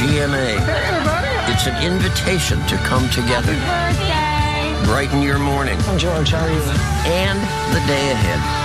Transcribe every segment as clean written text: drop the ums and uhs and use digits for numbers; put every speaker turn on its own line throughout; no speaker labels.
GMA. It's an invitation to come together.
Happy birthday.
Brighten your morning.
I'm George, how are you?
And the day ahead.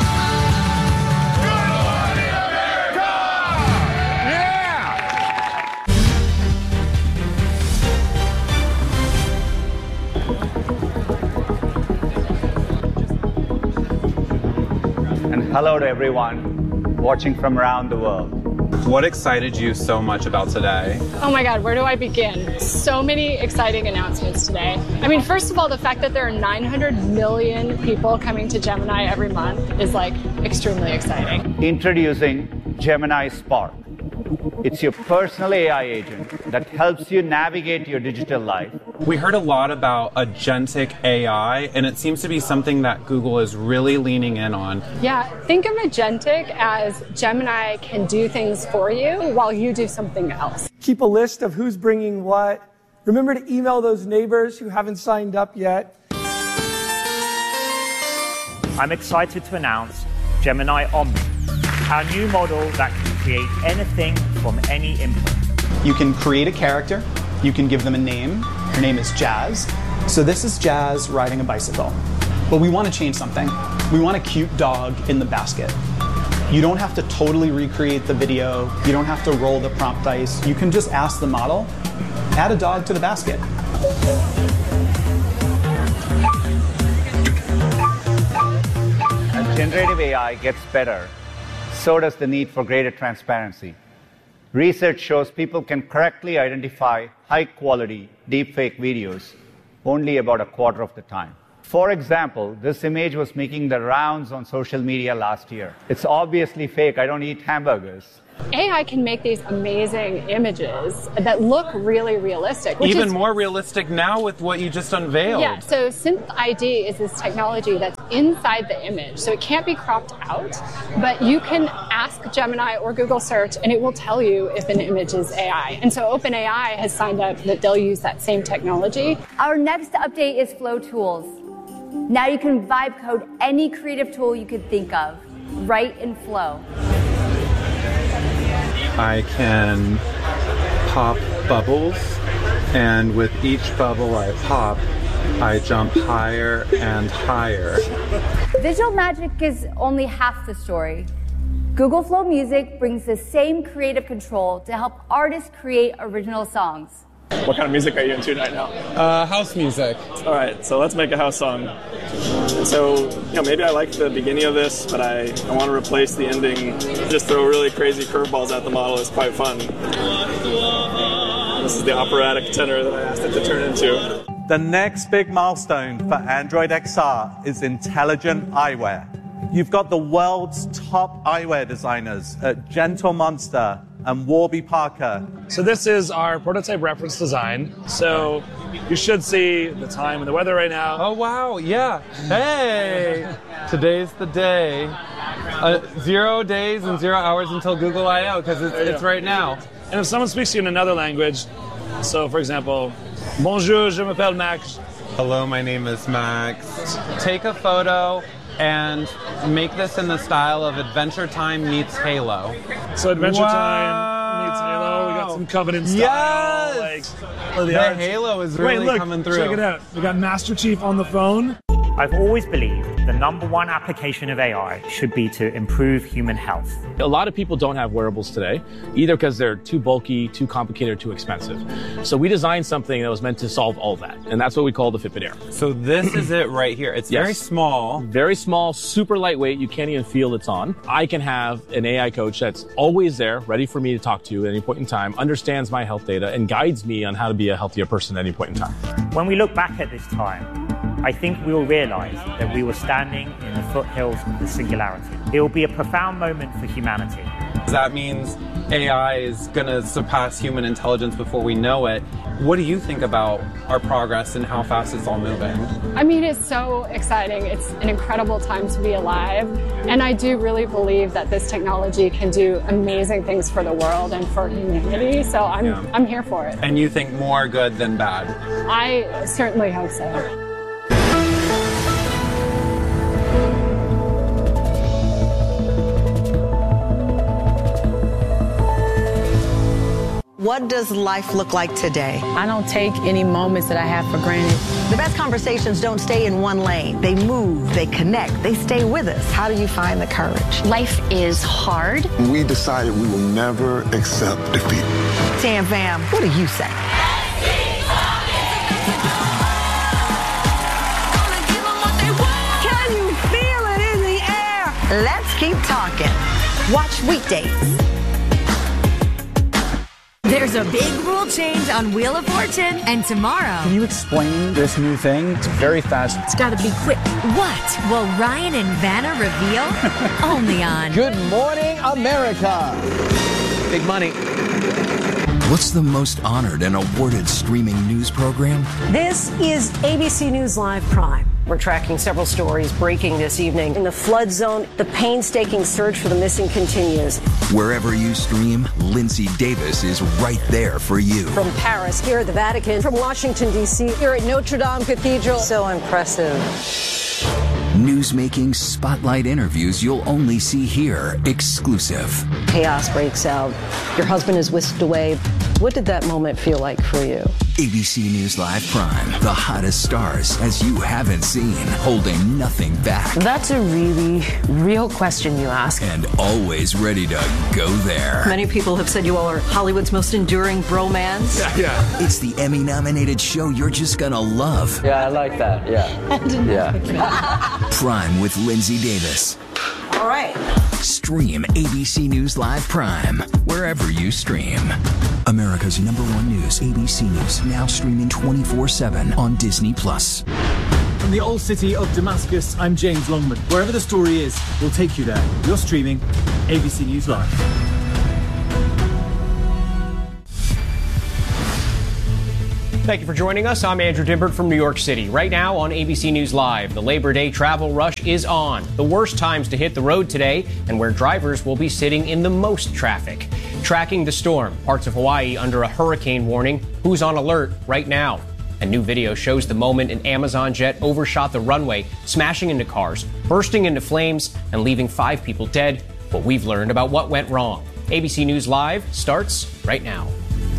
Hello to everyone watching from around the world.
What excited you so much about today?
Oh my God, where do I begin? So many exciting announcements today. I mean, first of all, the fact that there are 900 million people coming to Gemini every month is like extremely exciting.
Introducing Gemini Spark. It's your personal AI agent that helps you navigate your digital life.
We heard a lot about agentic AI, and it seems to be something that Google is really leaning in on.
Yeah, think of agentic as Gemini can do things for you while you do something else.
Keep a list of who's bringing what. Remember to email those neighbors who haven't signed up yet.
I'm excited to announce Gemini Omni, our new model that can create anything from any input.
You can create a character, you can give them a name. Her name is Jazz. So this is Jazz riding a bicycle. But we want to change something. We want a cute dog in the basket. You don't have to totally recreate the video. You don't have to roll the prompt dice. You can just ask the model, add a dog to the basket.
As generative AI gets better, so does the need for greater transparency. Research shows people can correctly identify high-quality deepfake videos only about a quarter of the time. For example, this image was making the rounds on social media last year. It's obviously fake. I don't eat hamburgers.
AI can make these amazing images that look really realistic.
Even more realistic now with what you just unveiled.
Yeah, so SynthID is this technology that's inside the image. So it can't be cropped out, but you can ask Gemini or Google Search and it will tell you if an image is AI. And so OpenAI has signed up that they'll use that same technology.
Our next update is Flow Tools. Now you can vibe code any creative tool you could think of, right in Flow.
I can pop bubbles, and with each bubble I pop, I jump higher and higher.
Visual magic is only half the story. Google Flow Music brings the same creative control to help artists create original songs.
What kind of music are you into right now?
House music.
All right, so let's make a house song. So, maybe I like the beginning of this, but I want to replace the ending. Just throw really crazy curveballs at the model. It's quite fun. This is the operatic tenor that I asked it to turn into.
The next big milestone for Android XR is intelligent eyewear. You've got the world's top eyewear designers at Gentle Monster and Warby Parker.
So this is our prototype reference design. So you should see the time and the weather right now.
Oh, wow, yeah. Hey, today's the day. 0 days and 0 hours until Google I/O, because it's right now.
And if someone speaks to you in another language, so for example, bonjour, je m'appelle Max.
Hello, my name is Max. Take a photo and make this in the style of Adventure Time meets Halo.
So Adventure Time meets Halo. We got some Covenant style.
Yes! The Halo is really coming through.
Check it out. We got Master Chief on the phone.
I've always believed the #1 application of AI should be to improve human health.
A lot of people don't have wearables today, either because they're too bulky, too complicated, or too expensive. So we designed something that was meant to solve all that, and that's what we call the Fitbit Air.
So this is it right here. It's very small.
Very small, super lightweight. You can't even feel it's on. I can have an AI coach that's always there, ready for me to talk to at any point in time, understands my health data, and guides me on how to be a healthier person at any point in time.
When we look back at this time, I think we will realize that we were standing in the foothills of the singularity. It will be a profound moment for humanity.
That means AI is going to surpass human intelligence before we know it. What do you think about our progress and how fast it's all moving?
I mean, it's so exciting. It's an incredible time to be alive. And I do really believe that this technology can do amazing things for the world and for humanity. So I'm here for it.
And you think more good than bad?
I certainly hope so.
what does life look like today?
I don't take any moments that I have for granted.
The best conversations don't stay in one lane. They move, they connect, they stay with us. How do you find the courage?
Life is hard.
We decided we will never accept defeat.
Tam Fam, what do you say? Can you feel it in the air? Let's keep talking. Watch weekdays.
There's a big rule change on Wheel of Fortune, and tomorrow...
Can you explain this new thing? It's very fast.
It's gotta be quick. What will Ryan and Vanna reveal? Only on...
Good Morning America. Big money.
What's the most honored and awarded streaming news program?
This is ABC News Live Prime. We're tracking several stories breaking this evening. In the flood zone, the painstaking search for the missing continues.
Wherever you stream, Lindsay Davis is right there for you.
From Paris, here at the Vatican, from Washington, D.C., here at Notre Dame Cathedral. So impressive.
Newsmaking spotlight interviews you'll only see here, exclusive.
Chaos breaks out. Your husband is whisked away. What did that moment feel like for you?
ABC News Live Prime, the hottest stars as you haven't seen, holding nothing back.
That's a really real question you ask.
And always ready to go there.
Many people have said you all are Hollywood's most enduring bromance.
Yeah. It's the Emmy-nominated show you're just gonna love.
Yeah, I like that. Yeah.
Prime with Lindsay Davis.
All right.
Stream ABC News Live Prime wherever you stream. America's #1 news, ABC News, now streaming 24/7 on Disney+.
From the old city of Damascus, I'm James Longman. Wherever the story is, we'll take you there. You're streaming ABC News Live.
Thank you for joining us. I'm Andrew Dimbert from New York City. Right now on ABC News Live, the Labor Day travel rush is on. The worst times to hit the road today and where drivers will be sitting in the most traffic. Tracking the storm, parts of Hawaii under a hurricane warning. Who's on alert right now? A new video shows the moment an Amazon jet overshot the runway, smashing into cars, bursting into flames, and leaving 5 people dead. What we've learned about what went wrong. ABC News Live starts right now.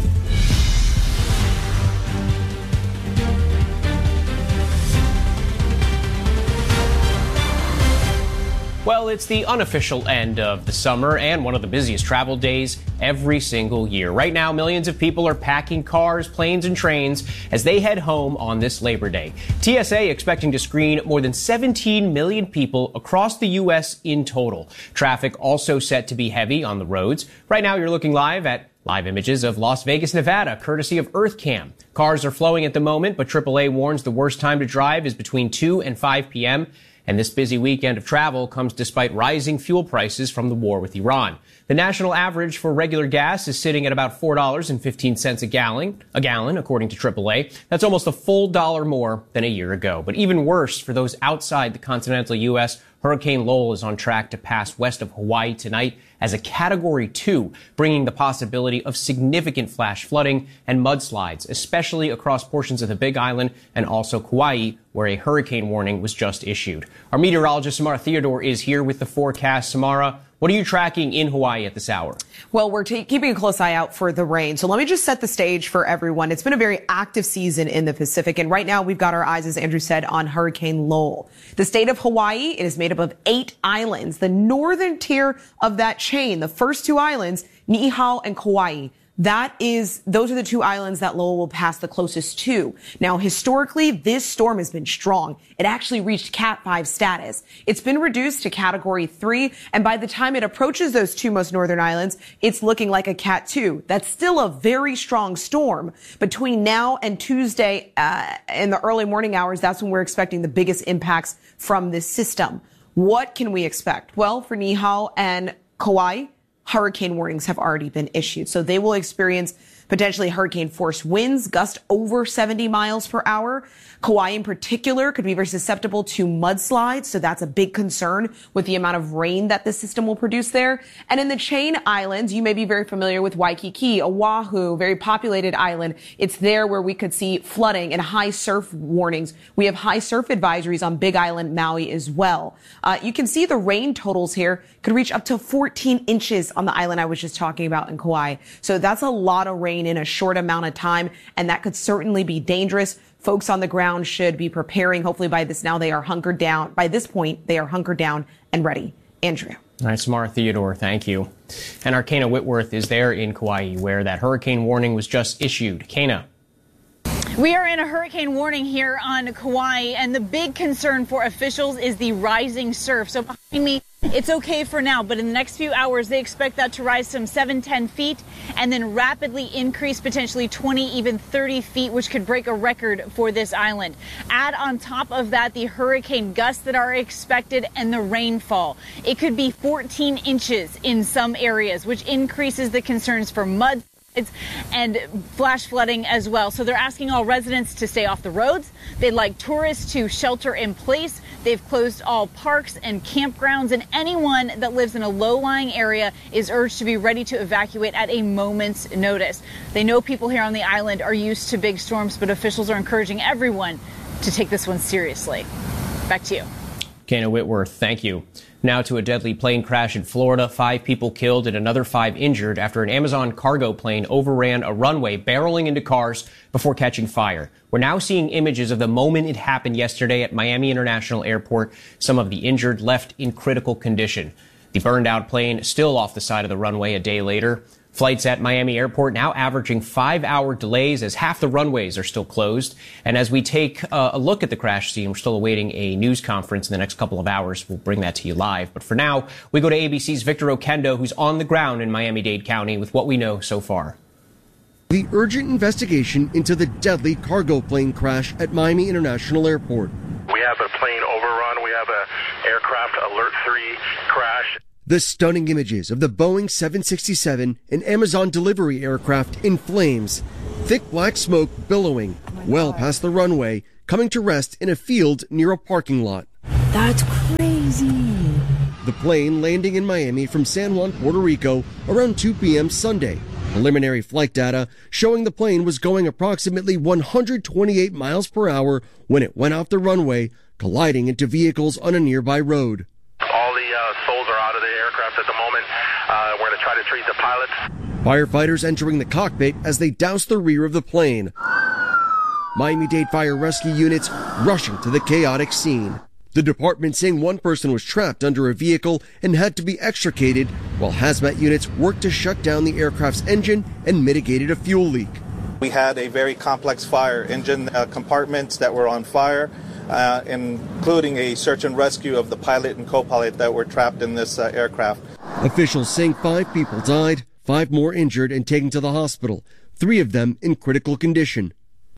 Well, it's the unofficial end of the summer and one of the busiest travel days every single year. Right now, millions of people are packing cars, planes, and trains as they head home on this Labor Day. TSA expecting to screen more than 17 million people across the U.S. in total. Traffic also set to be heavy on the roads. Right now, you're looking live at live images of Las Vegas, Nevada, courtesy of EarthCam. Cars are flowing at the moment, but AAA warns the worst time to drive is between 2 and 5 p.m., and this busy weekend of travel comes despite rising fuel prices from the war with Iran. The national average for regular gas is sitting at about $4.15 a gallon, according to AAA. That's almost a full dollar more than a year ago. But even worse for those outside the continental U.S., Hurricane Lowell is on track to pass west of Hawaii tonight as a Category 2, bringing the possibility of significant flash flooding and mudslides, especially across portions of the Big Island and also Kauai, where a hurricane warning was just issued. Our meteorologist, Samara Theodore, is here with the forecast. Samara, what are you tracking in Hawaii at this hour?
Well, we're keeping a close eye out for the rain. So let me just set the stage for everyone. It's been a very active season in the Pacific. And right now we've got our eyes, as Andrew said, on Hurricane Lowell. The state of Hawaii, it is made up of 8 islands. The northern tier of that chain, the first 2 islands, Niihau and Kauai. Those are the 2 islands that Lowell will pass the closest to. Now, historically, this storm has been strong. It actually reached Cat 5 status. It's been reduced to Category 3, and by the time it approaches those 2 most northern islands, it's looking like a Cat 2. That's still a very strong storm. Between now and Tuesday, in the early morning hours, that's when we're expecting the biggest impacts from this system. What can we expect? Well, for Niihau and Kauai, hurricane warnings have already been issued. So they will experience potentially hurricane force winds, gust over 70 miles per hour. Kauai in particular could be very susceptible to mudslides. So that's a big concern with the amount of rain that the system will produce there. And in the chain islands, you may be very familiar with Waikiki, Oahu, very populated island. It's there where we could see flooding and high surf warnings. We have high surf advisories on Big Island, Maui as well. You can see the rain totals here could reach up to 14 inches on the island I was just talking about in Kauai. So that's a lot of rain rain in a short amount of time, and that could certainly be dangerous. Folks on the ground should be preparing. Hopefully by this now they are hunkered down. By this point, they are hunkered down and ready. Andrew.
All right, Samara Theodore, thank you. And our Kayna Whitworth is there in Kauai where that hurricane warning was just issued. Kayna.
We are in a hurricane warning here on Kauai, and the big concern for officials is the rising surf. So behind me, it's okay for now, but in the next few hours, they expect that to rise some 7-10 feet and then rapidly increase potentially 20, even 30 feet, which could break a record for this island. Add on top of that the hurricane gusts that are expected and the rainfall. It could be 14 inches in some areas, which increases the concerns for mud and flash flooding as well. So they're asking all residents to stay off the roads. They'd like tourists to shelter in place. They've closed all parks and campgrounds, and anyone that lives in a low-lying area is urged to be ready to evacuate at a moment's notice. They know people here on the island are used to big storms, but officials are encouraging everyone to take this one seriously. Back to you.
Kayna Whitworth, thank you. Now to a deadly plane crash in Florida. 5 people killed and another 5 injured after an Amazon cargo plane overran a runway, barreling into cars before catching fire. We're now seeing images of the moment it happened yesterday at Miami International Airport. Some of the injured left in critical condition. The burned out plane still off the side of the runway a day later. Flights at Miami Airport now averaging 5-hour delays as half the runways are still closed. And as we take a look at the crash scene, we're still awaiting a news conference in the next couple of hours. We'll bring that to you live. But for now, we go to ABC's Victor Oquendo, who's on the ground in Miami-Dade County with what we know so far.
The urgent investigation into the deadly cargo plane crash at Miami International Airport.
We have a plane overrun. We have an aircraft alert 3 crash.
The stunning images of the Boeing 767 and Amazon delivery aircraft in flames, thick black smoke billowing well past the runway, coming to rest in a field near a parking lot.
That's crazy.
The plane landing in Miami from San Juan, Puerto Rico around 2 p.m. Sunday. Preliminary flight data showing the plane was going approximately 128 miles per hour when it went off the runway, colliding into vehicles on a nearby road.
All the souls are out of the aircraft at the moment. We're going to try to treat the pilots.
Firefighters entering the cockpit as they douse the rear of the plane. Miami-Dade fire rescue units rushing to the chaotic scene. The department saying one person was trapped under a vehicle and had to be extricated, while hazmat units worked to shut down the aircraft's engine and mitigated a fuel leak.
We had a very complex fire, engine compartments that were on fire, including a search and rescue of the pilot and co-pilot that were trapped in this aircraft.
Officials saying 5 people died, 5 more injured and taken to the hospital, 3 of them in critical condition.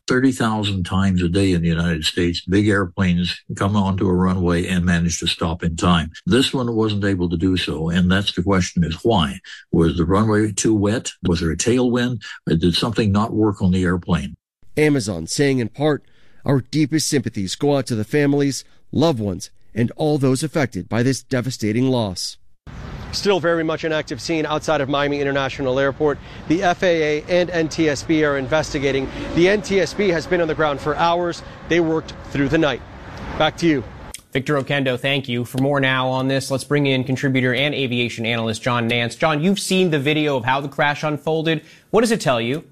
30,000 times a day in the United States, big airplanes come onto a runway and manage to stop in time. This one wasn't able to do so, and that's the question is why? Was the runway too wet? Was there a tailwind? Or did something not work on the airplane?
Amazon saying in part, our deepest sympathies go out to the families, loved ones, and all those affected by this devastating loss.
Still very much an active scene outside of Miami International Airport. The FAA and NTSB are investigating. The NTSB has been on the ground for hours. They worked through the night. Back to you.
Victor Oquendo, thank you. For more now on this, let's bring in contributor and aviation analyst John Nance. John, you've seen the video of how the crash unfolded. What does it tell you?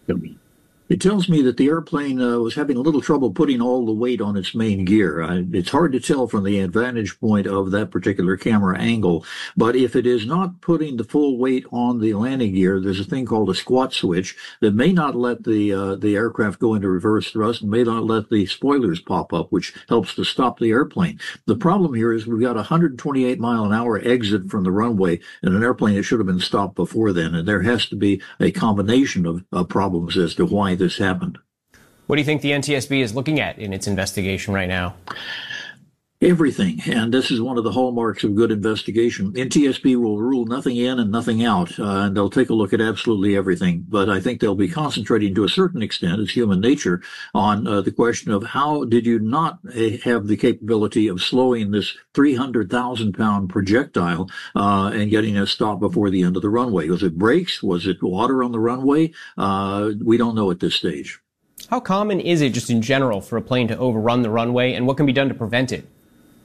It tells me that the airplane was having a little trouble putting all the weight on its main gear. It's hard to tell from the vantage point of that particular camera angle, but if it is not putting the full weight on the landing gear, there's a thing called a squat switch that may not let the aircraft go into reverse thrust and may not let the spoilers pop up, which helps to stop the airplane. The problem here is we've got a 128 mile an hour exit from the runway in an airplane that should have been stopped before then, and there has to be a combination of problems as to why this happened.
What do you think the NTSB is looking at in its investigation right now?
Everything. And this is one of the hallmarks of good investigation. NTSB will rule nothing in and nothing out, and they'll take a look at absolutely everything. But I think they'll be concentrating to a certain extent, it's human nature, on the question of how did you not have the capability of slowing this 300,000-pound projectile and getting it stopped before the end of the runway? Was it brakes? Was it water on the runway? We don't know at this stage.
How common is it just in general for a plane to overrun the runway, and what can be done to prevent it?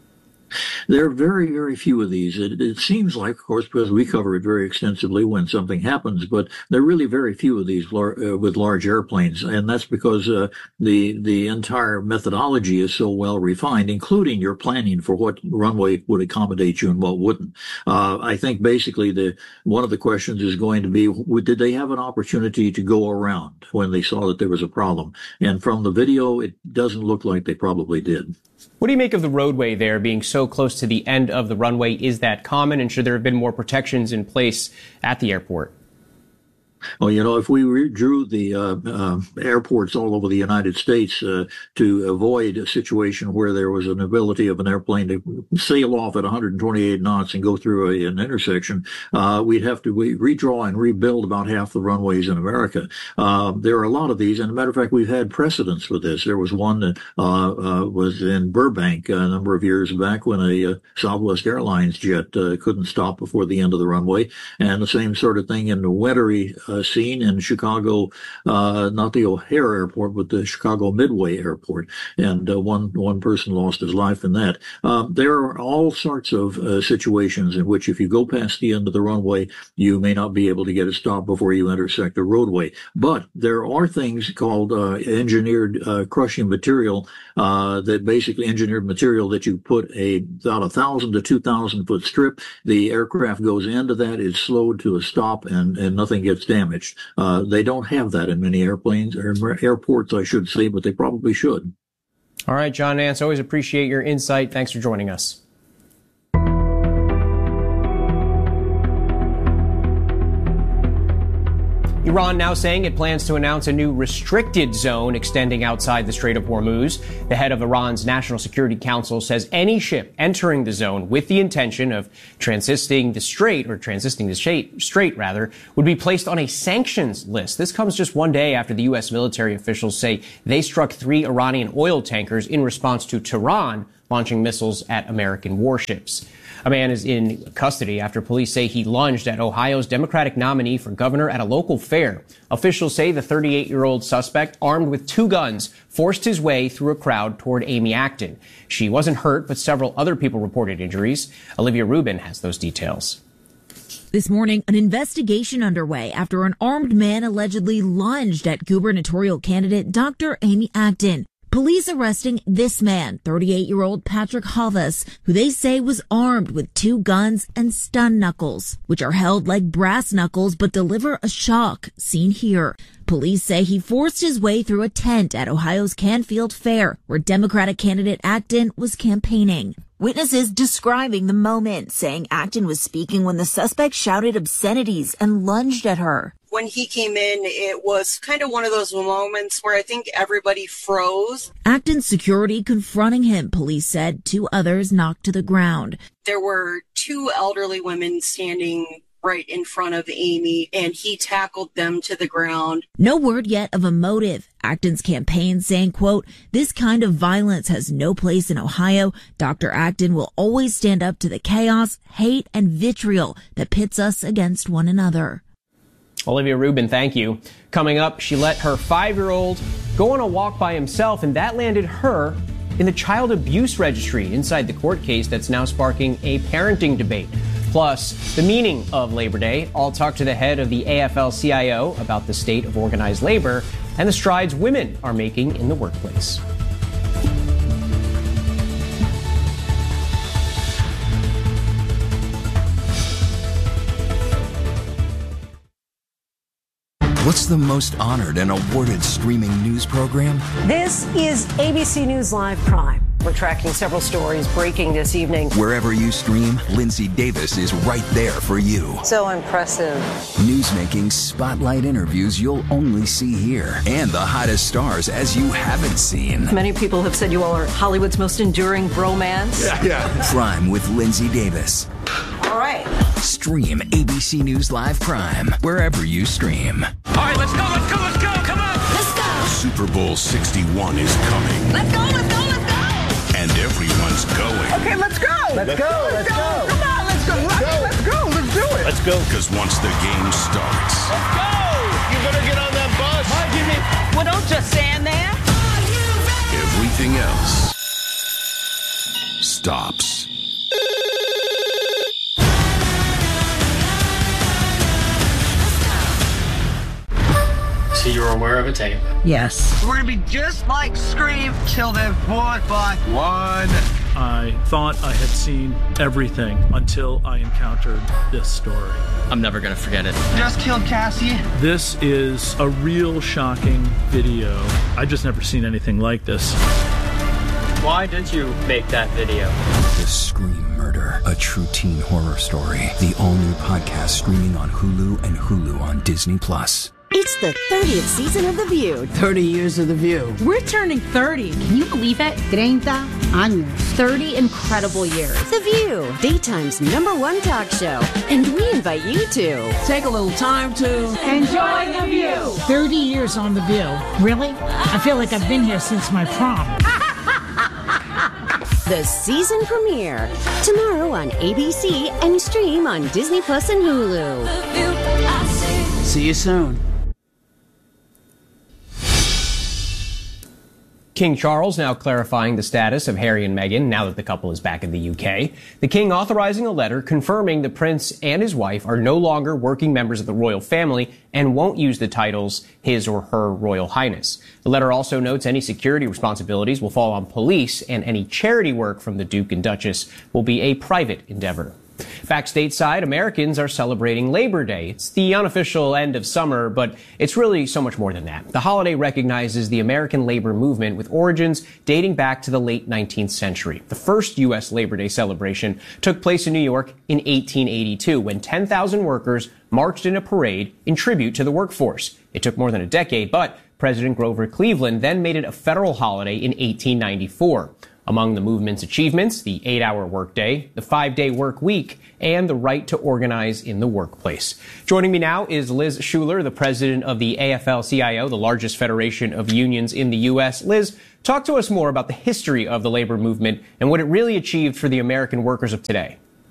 There are very, very few of these. It seems like, of course, because we cover it very extensively when something happens, but there are really very few of these with large airplanes, and that's because the entire methodology is so well refined, including your planning for what runway would accommodate you and what wouldn't. I think basically one of the questions is going to be, did they have an opportunity to go around when they saw that there was a problem? And from the video, it doesn't look like they probably did.
What do you make of the roadway there being so close to the end of the runway? Is that common, and should there have been more protections in place at the airport?
Well, if we drew the airports all over the United States to avoid a situation where there was an ability of an airplane to sail off at 128 knots and go through an intersection, we'd have to redraw and rebuild about half the runways in America. There are a lot of these, and as a matter of fact, we've had precedents for this. There was one that was in Burbank a number of years back when a Southwest Airlines jet couldn't stop before the end of the runway, and the same sort of thing in the wintry scene in Chicago, not the O'Hare Airport, but the Chicago Midway Airport, and one person lost his life in that. There are all sorts of situations in which if you go past the end of the runway, you may not be able to get it stopped before you intersect a roadway. But there are things called engineered crushing material, that basically engineered material that you put about 1,000 to 2,000 foot strip. The aircraft goes into that, it's slowed to a stop, and nothing gets damaged. They don't have that in many airplanes, or airports, I should say, but they probably should.
All right, John Nance, always appreciate your insight. Thanks for joining us. Iran now saying it plans to announce a new restricted zone extending outside the Strait of Hormuz. The head of Iran's National Security Council says any ship entering the zone with the intention of transiting the strait, would be placed on a sanctions list. This comes just one day after the U.S. military officials say they struck 3 Iranian oil tankers in response to Tehran launching missiles at American warships. A man is in custody after police say he lunged at Ohio's Democratic nominee for governor at a local fair. Officials say the 38-year-old suspect, armed with 2 guns, forced his way through a crowd toward Amy Acton. She wasn't hurt, but several other people reported injuries. Olivia Rubin has those details.
This morning, an investigation underway after an armed man allegedly lunged at gubernatorial candidate Dr. Amy Acton. Police arresting this man, 38-year-old Patrick Havas, who they say was armed with 2 guns and stun knuckles, which are held like brass knuckles but deliver a shock, seen here. Police say he forced his way through a tent at Ohio's Canfield Fair, where Democratic candidate Acton was campaigning. Witnesses describing the moment, saying Acton was speaking when the suspect shouted obscenities and lunged at her.
When he came in, it was kind of one of those moments where I think everybody froze.
Acton's security confronting him, police said. 2 others knocked to the ground.
There were 2 elderly women standing right in front of Amy, and he tackled them to the ground.
No word yet of a motive. Acton's campaign saying, quote, "This kind of violence has no place in Ohio. Dr. Acton will always stand up to the chaos, hate, and vitriol that pits us against one another."
Olivia Rubin, thank you. Coming up, she let her 5-year-old go on a walk by himself, and that landed her in the child abuse registry inside the court case that's now sparking a parenting debate. Plus, the meaning of Labor Day. I'll talk to the head of the AFL-CIO about the state of organized labor and the strides women are making in the workplace.
What's the most honored and awarded streaming news program?
This is ABC News Live Prime. We're tracking several stories breaking this evening.
Wherever you stream, Lindsay Davis is right there for you.
So impressive.
Newsmaking spotlight interviews you'll only see here. And the hottest stars as you haven't seen.
Many people have said you all are Hollywood's most enduring bromance.
Yeah. Prime with Lindsay Davis.
All right.
Stream ABC News Live Prime wherever you stream.
All right, let's go, come on!
Let's go!
Super Bowl 61 is coming.
Let's go!
And everyone's going.
Okay, let's go!
Let's
go! Come on, let's go! Let's do it!
Let's go. Because once the game starts.
Let's go! You better get on that bus.
Well, don't just stand there.
Everything else stops.
So you were aware of a tape?
Yes.
We're gonna be just like Scream till they're 4th by 1.
I thought I had seen everything until I encountered this story.
I'm never gonna forget it.
Just killed Cassie.
This is a real shocking video. I just never seen anything like this.
Why did you make that video?
The Scream Murder, a true teen horror story. The all-new podcast streaming on Hulu and Hulu on Disney+.
It's the 30th season of The View.
30 years of The View.
We're turning 30. Can you believe it?
30 años.
30 incredible years. The View, daytime's #1 talk show. And we invite you to
take a little time to
enjoy The View. 30 years on The View. Really? I feel like I've been here since my prom.
The season premiere tomorrow on ABC and stream on Disney Plus and Hulu.
See you soon.
King Charles now clarifying the status of Harry and Meghan now that the couple is back in the UK. The King authorizing a letter confirming the Prince and his wife are no longer working members of the royal family and won't use the titles His or Her Royal Highness. The letter also notes any security responsibilities will fall on police and any charity work from the Duke and Duchess will be a private endeavor. Back stateside, Americans are celebrating Labor Day. It's the unofficial end of summer, but it's really so much more than that. The holiday recognizes the American labor movement with origins dating back to the late 19th century. The first U.S. Labor Day celebration took place in New York in 1882 when 10,000 workers marched in a parade in tribute to the workforce. It took more than a decade, but President Grover Cleveland then made it a federal holiday in 1894. Among the movement's achievements, the 8-hour workday, the 5-day work week, and the right to organize in the workplace. Joining me now is Liz Shuler, the president of the AFL-CIO, the largest federation of unions in the U.S. Liz, talk to us more about the history of the labor movement and what it really achieved for the American workers of today.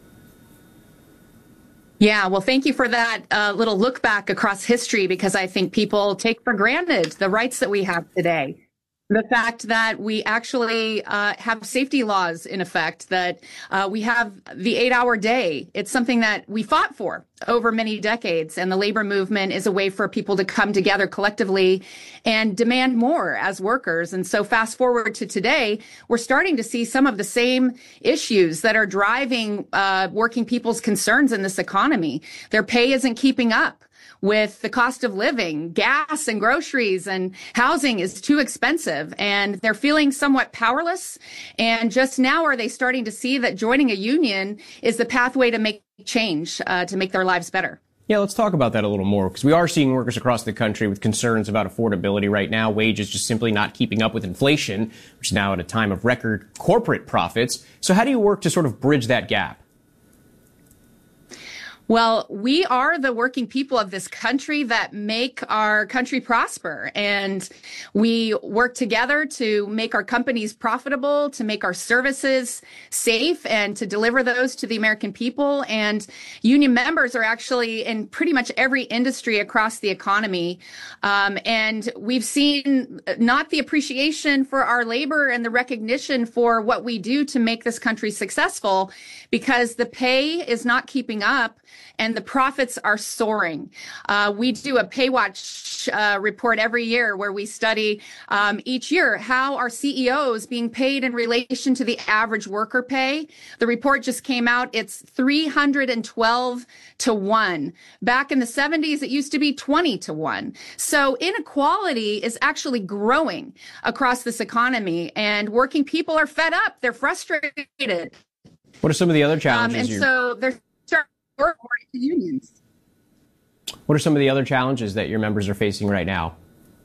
Yeah, well, thank you for that little look back across history, because I think people take for granted the rights that we have today. The fact that we actually have safety laws in effect, that we have the 8-hour day. It's something that we fought for over many decades. And the labor movement is a way for people to come together collectively and demand more as workers. And so fast forward to today, we're starting to see some of the same issues that are driving working people's concerns in this economy. Their pay isn't keeping up with the cost of living. Gas and groceries and housing is too expensive, and they're feeling somewhat powerless. And just now are they starting to see that joining a union is the pathway to make change, to make their lives better.
Yeah, let's talk about that a little more, because we are seeing workers across the country with concerns about affordability right now. Wages just simply not keeping up with inflation, which is now at a time of record corporate profits. So how do you work to sort of bridge that gap?
Well, we are the working people of this country that make our country prosper. And we work together to make our companies profitable, to make our services safe, and to deliver those to the American people. And union members are actually in pretty much every industry across the economy. And we've seen not the appreciation for our labor and the recognition for what we do to make this country successful, because the pay is not keeping up and the profits are soaring. We do a PayWatch report every year where we study each year how are CEOs being paid in relation to the average worker pay. The report just came out. It's 312 to 1. Back in the 70s, it used to be 20 to 1. So inequality is actually growing across this economy, and working people are fed up. They're frustrated.
What are some of the other challenges?
And so they're starting to work to unions.
What are some of the other challenges that your members are facing right now?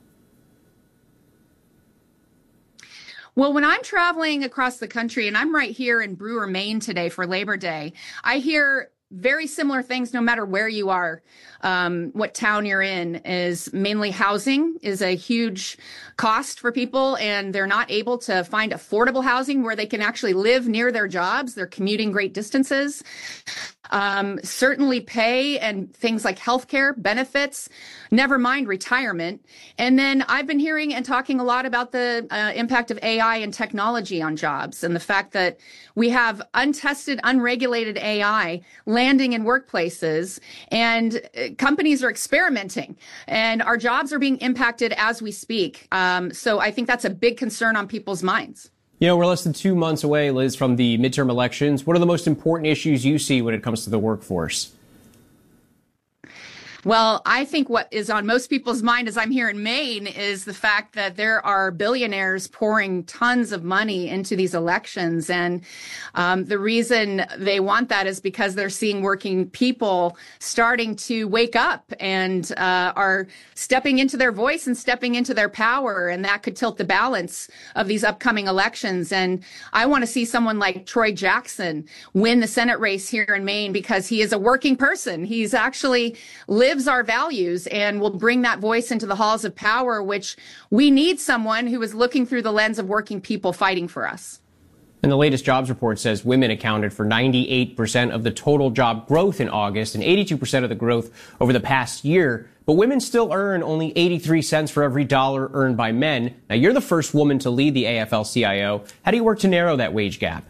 Well, when I'm traveling across the country, and I'm right here in Brewer, Maine today for Labor Day, I hear very similar things no matter where you are, what town you're in. Is mainly housing is a huge cost for people, and they're not able to find affordable housing where they can actually live near their jobs. They're commuting great distances. certainly pay and things like healthcare benefits, never mind retirement. And then I've been hearing and talking a lot about the impact of AI and technology on jobs, and the fact that we have untested, unregulated AI landing in workplaces, and companies are experimenting, and our jobs are being impacted as we speak. So I think that's a big concern on people's minds.
You know, we're less than 2 months away, Liz, from the midterm elections. What are the most important issues you see when it comes to the workforce?
Well, I think what is on most people's mind as I'm here in Maine is the fact that there are billionaires pouring tons of money into these elections. And the reason they want that is because they're seeing working people starting to wake up and are stepping into their voice and stepping into their power. And that could tilt the balance of these upcoming elections. And I want to see someone like Troy Jackson win the Senate race here in Maine, because he is a working person. He's actually lives our values and will bring that voice into the halls of power, which we need someone who is looking through the lens of working people fighting for us.
And the latest jobs report says women accounted for 98% of the total job growth in August and 82% of the growth over the past year. But women still earn only 83 cents for every dollar earned by men. Now, you're the first woman to lead the AFL-CIO. How do you work to narrow that wage gap?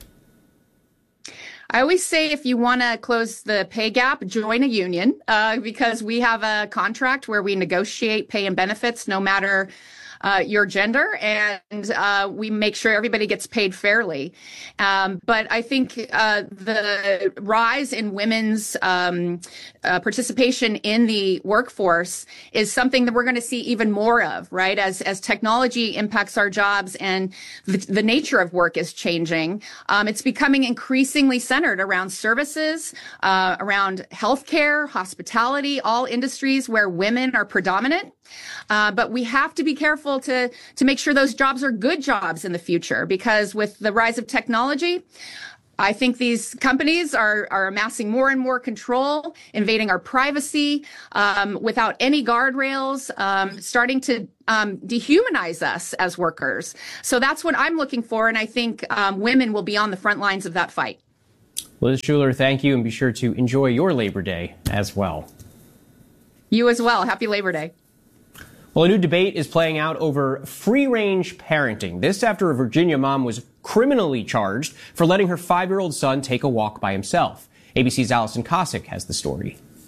I always say if you want to close the pay gap, join a union, because we have a contract where we negotiate pay and benefits no matter your gender, and we make sure everybody gets paid fairly. But I think the rise in women's participation in the workforce is something that we're going to see even more of, right? As technology impacts our jobs and the nature of work is changing, it's becoming increasingly centered around services, around healthcare, hospitality, all industries where women are predominant. But we have to be careful to make sure those jobs are good jobs in the future, because with the rise of technology, I think these companies are amassing more and more control, invading our privacy without any guardrails, starting to dehumanize us as workers. So that's what I'm looking for, and I think women will be on the front lines of that fight.
Liz Shuler, thank you, and be sure to enjoy your Labor Day as well.
You as well. Happy Labor Day.
Well, a new debate is playing out over free-range parenting. This after a Virginia mom was criminally charged for letting her 5-year-old son take a walk by himself. ABC's Allison Cossack has the story.